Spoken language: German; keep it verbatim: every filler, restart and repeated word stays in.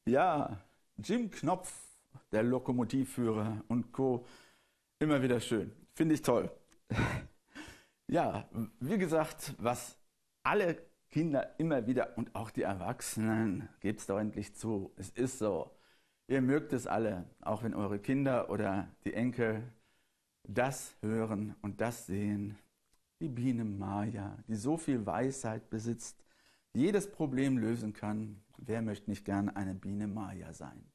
Ja, Jim Knopf, der Lokomotivführer und Co. Immer wieder schön. Finde ich toll. Ja, wie gesagt, was alle Kinder immer wieder und auch die Erwachsenen, gebt's doch endlich zu. Es ist so. Ihr mögt es alle, auch wenn eure Kinder oder die Enkel das hören und das sehen. Die Biene Maya, die so viel Weisheit besitzt, jedes Problem lösen kann. Wer möchte nicht gern eine Biene Maya sein?